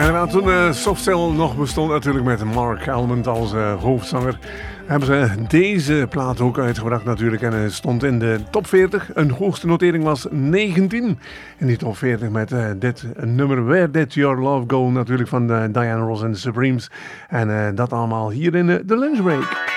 inderdaad, toen Softcell nog bestond, natuurlijk met Mark Almond als hoofdzanger, hebben ze deze plaat ook uitgebracht natuurlijk en stond in de top 40. Een hoogste notering was 19 in die top 40 met dit nummer Where Did Your Love Go, natuurlijk van Diana Ross en The Supremes. En dat allemaal hier in de Lunch Break.